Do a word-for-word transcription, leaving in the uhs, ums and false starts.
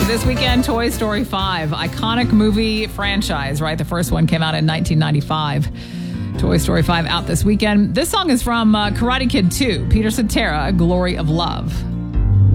This weekend, Toy Story five, iconic movie franchise, right? The first one came out in nineteen ninety-five. Toy Story five out this weekend. This song is from uh, Karate Kid two, Peter Cetera, Glory of Love.